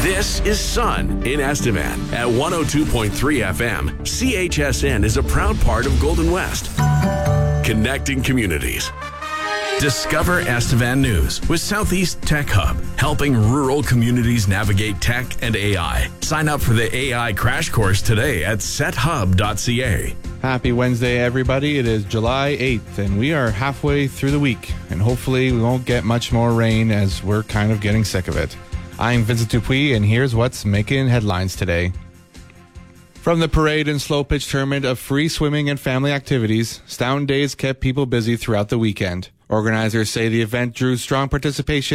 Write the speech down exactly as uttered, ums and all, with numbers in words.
This is Sun in Estevan at one oh two point three F M. C H S N is a proud part of Golden West. Connecting communities. Discover Estevan News with Southeast Tech Hub, helping rural communities navigate tech and A I. Sign up for the A I crash course today at set hub dot c a. Happy Wednesday, everybody. It is July eighth, and we are halfway through the week, and hopefully we won't get much more rain as we're kind of getting sick of it. I'm Vincent Dupuis, and here's what's making headlines today. From the parade and slow pitch tournament of free swimming and family activities, Stound Days kept people busy throughout the weekend. Organizers say the event drew strong participation